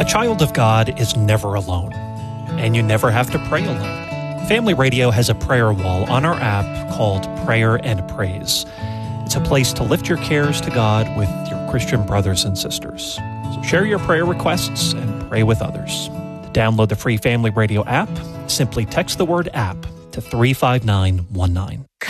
A child of God is never alone, and you never have to pray alone. Family Radio has a prayer wall on our app called Prayer and Praise. It's a place to lift your cares to God with your Christian brothers and sisters. So share your prayer requests and pray with others. To download the free Family Radio app, simply text the word app to 35919.